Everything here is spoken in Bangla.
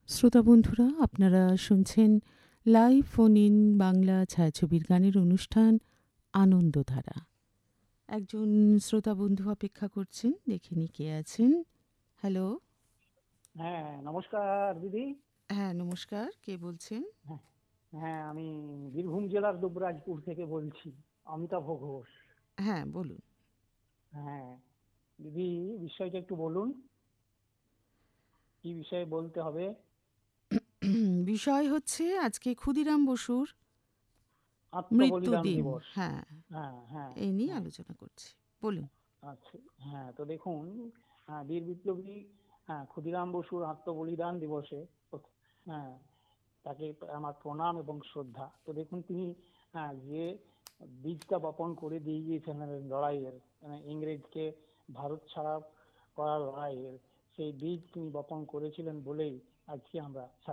শ্রোতা বন্ধুরা, আপনারা শুনছেন লাইভ ফোন ইন বাংলা ছায়াছবির গানের অনুষ্ঠান আনন্দধারা। একজন শ্রোতা বন্ধু অপেক্ষা করছেন, দেখে নি কে আছেন। হ্যালো। হ্যাঁ, নমস্কার দিদি। হ্যাঁ, নমস্কার, কে বলছেন? হ্যাঁ, হ্যাঁ, আমি বীরভূম জেলার দুবরাজপুর থেকে বলছি, অমিতাভ ঘোষ। হ্যাঁ, বলুন। হ্যাঁ, দিদি, বিষয়টা একটু বলুন, কি বিষয়ে বলতে হবে? বিষয় হচ্ছে আজকে ক্ষুদিরাম বসুর আত্মবলিদান মৃত্যুদিন। দিবস। হ্যাঁ, হ্যাঁ, হ্যাঁ, এই নিয়ে হ্যাঁ। আলোচনা করছি। বলুন। আচ্ছা। হ্যাঁ, তো দেখুন, বীর বিপ্লবী, ক্ষুদিরাম বসুর আত্মবলিদান দিবসে হ্যাঁ, তাকে আমার প্রণাম এবং শ্রদ্ধা। তো দেখুন, তিনি যে বীজটা বপন করে দিয়ে গিয়েছেন লড়াইয়ের, ইংরেজকে ভারত ছাড়া করার লড়াইয়ের, সেই বীজ তিনি বপন করেছিলেন বলেই আজকে আমরা